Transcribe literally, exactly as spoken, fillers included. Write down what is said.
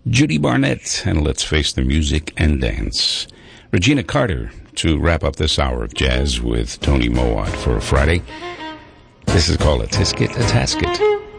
Judy Barnett, and Let's Face the Music and Dance. Regina Carter to wrap up this hour of jazz with Tony Mowat for a Friday. This is called A Tisket, A Tasket.